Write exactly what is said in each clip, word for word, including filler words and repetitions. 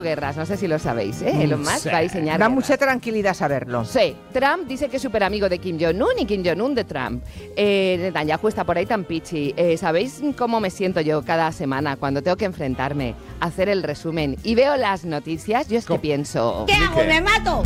guerras, no sé si lo sabéis, ¿eh? Elon Musk Sí. va a diseñar Da guerras. mucha tranquilidad saberlo. Sí, Trump dice que es súper amigo de Kim Jong-un y Kim Jong-un de Trump. Eh, Netanyahu está por ahí tan pichi. Eh, ¿Sabéis cómo me siento yo cada semana cuando tengo que enfrentarme a hacer el resumen y veo las noticias? Yo es que ¿Cómo? pienso... ¿Qué hago? ¡Me mato!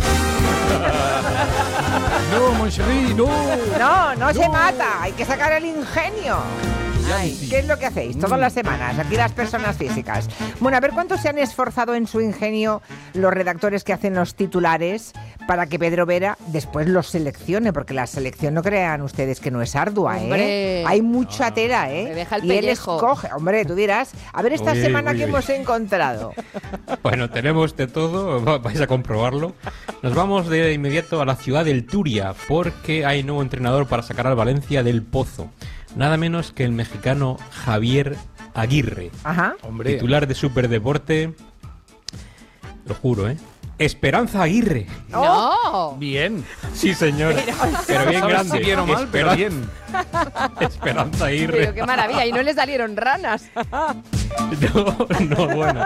No, Moncherie, no. No, no, se No. mata, hay que sacar el ingenio. Ay, ¿Qué es lo que hacéis todas las semanas, aquí las personas físicas? Bueno, a ver cuánto se han esforzado en su ingenio los redactores que hacen los titulares para que Pedro Vera después los seleccione, porque la selección no crean ustedes que no es ardua, Hombre. ¿eh? Hay mucha tela, ¿eh? Me deja el y él pellejo. escoge, hombre, tú dirás, a ver esta Oye, semana oye, que oye. hemos encontrado. Bueno, tenemos de todo, va- vais a comprobarlo. Nos vamos de inmediato a la ciudad del Turia, porque hay nuevo entrenador para sacar al Valencia del pozo. Nada menos que el mexicano Javier Aguirre, Ajá. Hombre, titular de Superdeporte. Lo juro, ¿eh? Esperanza Aguirre. ¡No! bien. Sí, señor. Pero bien No sabes grande. si bien o mal, pero Esperanza- bien. Esperanza Aguirre. Pero qué maravilla, y no les salieron ranas. No, no, bueno.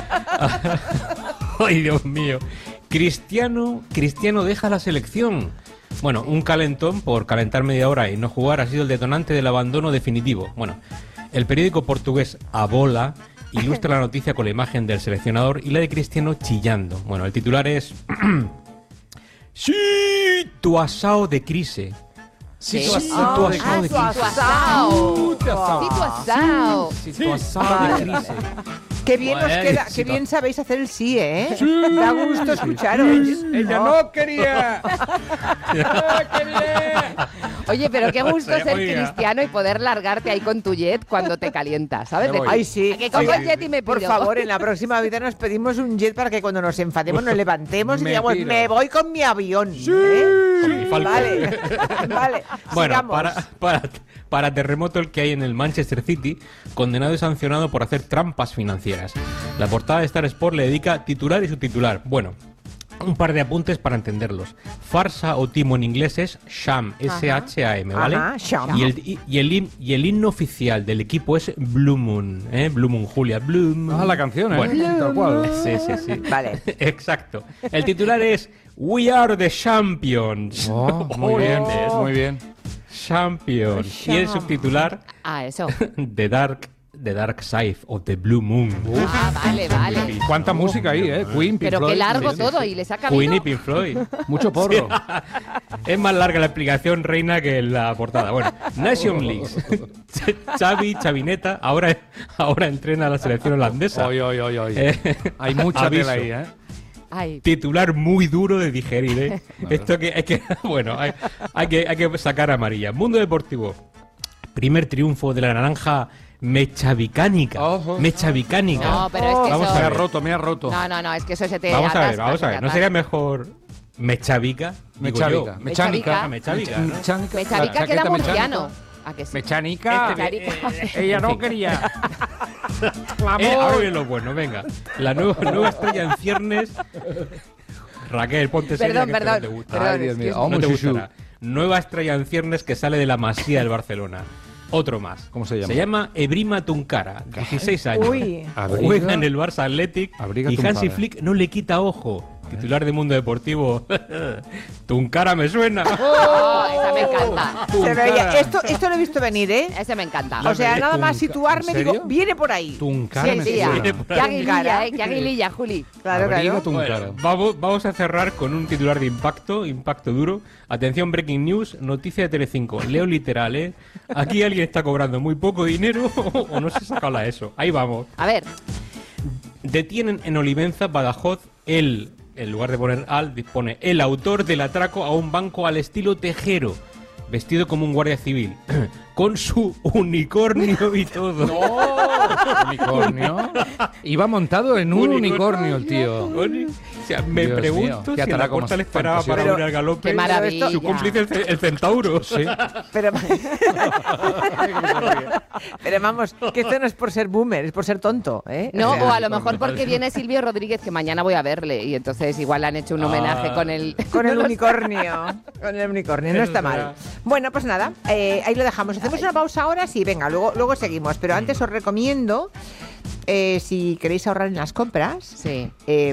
Ay, Dios mío. Cristiano, Cristiano deja la selección. Bueno, un calentón por calentar media hora y no jugar ha sido el detonante del abandono definitivo. Bueno, el periódico portugués A Bola ilustra la noticia con la imagen del seleccionador y la de Cristiano chillando. Bueno, el titular es... ¡Sí! Situação de crise. Situação Ah, de crise. situação. Situação. Situação. Situação de crise. Qué bien os Bueno, queda, sí, qué bien to- sabéis hacer el sí, ¿eh? Da gusto escucharos. Ella no quería. Oye, pero qué gusto Sí, ser oiga. cristiano y poder largarte ahí con tu jet cuando te calientas, ¿sabes? Me voy. Ay, sí. Que cojo Oiga, el jet y me por pido. favor, en la próxima vida nos pedimos un jet para que cuando nos enfademos nos levantemos y Me digamos, piro. me voy con mi avión. ¿eh? Con mi Falcon. Vale, vale. Bueno, sigamos. para, para, para terremoto el que hay en el Manchester City, condenado y sancionado por hacer trampas financieras. La portada de Star Sport le dedica titular y subtitular. Bueno, un par de apuntes para entenderlos. Farsa o timo en inglés es Sham, S H A M, ¿vale? Ajá, Sham. Y el, y, y el, him- y el himno oficial del equipo es Blue Moon, ¿eh? Blue Moon, Julia, Blue Moon. Ah, la canción, ¿eh? Bueno. Tal cual. Sí, sí, sí. Vale. Exacto. El titular es We are the champions. Oh, muy bien, ¿Ves? muy bien. Champions. Y el subtitular Ah, eso. The Dark, The Dark Side of the Blue Moon. Ah, vale, vale. Cuánta música ahí, ¿eh? Queen, Pink Pero qué Floyd. largo Sí, todo, sí. y les ha Queen y cabido... Pink Floyd. Mucho porro. Es más larga la explicación, Reina, que la portada. Bueno, Nation Leagues. Xavi, Chavineta, ahora, ahora entrena a la selección holandesa. Oy, oy, oy, oy. Eh, Hay mucha aviso. tela ahí, ¿eh? Ay, Titular muy duro de digerir, ¿eh? Esto que hay que, bueno, hay, hay que, hay que sacar amarilla. Mundo Deportivo. Primer triunfo de la naranja mechavicánica. Ojo. Mechavicánica. no, pero es que Vamos eso... a Me ha ver. roto, me ha roto. No, no, no, es que eso se te Vamos a ver, atasca, vamos se a te ver. ¿No atasca. sería mejor mechavica? Digo Mechavica. yo. Mechavica. Ah, mechavica, ¿no? Mechanica. Mechavica La queda chaqueta murciano. ¿A que sí? Mechanica. Mechanica. Ella no quería. Eh, ahora viene lo bueno, venga. La nueva, nueva estrella en ciernes. Raquel, ponte seria, Perdón, que esto perdón, no te gusta. perdón, Ay, Dios mío. excuse me. No te Vamos, Shushu. gustará. Nueva estrella en ciernes que sale de la Masía del Barcelona. Otro más. ¿Cómo se llama? Se llama Ebrima Tuncara, dieciséis años. Uy. Abriga- Juega en el Barça Athletic Abriga y Hansi Tuncara. Flick no le quita ojo. Titular de Mundo Deportivo. Tuncara me suena. Oh, esa me encanta. Se veía. Esto, esto lo he visto venir, ¿eh? Ese me encanta. O sea, nada más Tunca- situarme, ¿en serio? digo, viene por ahí. Tuncara Sí, me tía. suena. Viene por Qué ahí. aguililla, ¿eh? Qué aguililla, Juli. Claro, Abriga claro. Tuncara. Bueno, vamos, vamos a cerrar con un titular de impacto, impacto duro. Atención, breaking news, noticia de Telecinco. Leo literal, ¿eh? Aquí alguien está cobrando muy poco dinero o no se ha sacado la ESO. Ahí vamos. A ver, Detienen en Olivenza, Badajoz, el, en lugar de poner al, dispone el autor del atraco a un banco al estilo Tejero, vestido como un guardia civil, con su unicornio y todo. Unicornio. Iba montado en un unicornio, el tío. Uni- O sea, me Dios pregunto mío, qué si a la atraco corta más le esperaba para fantasioso. unir al galope Qué maravilla. su cómplice el, ce- el centauro. Sí. Pero, pero vamos, que esto no es por ser boomer, es por ser tonto, ¿eh? no, O sea, o a lo mejor porque viene Silvio Rodríguez, que mañana voy a verle, y entonces igual le han hecho un homenaje Ah. con el... Con el No lo sé. unicornio. Con el unicornio, no está mal. Bueno, pues nada, eh, ahí lo dejamos. Hacemos una pausa ahora, sí, venga, luego, luego seguimos. Pero antes os recomiendo eh, si queréis ahorrar en las compras, Sí. eh,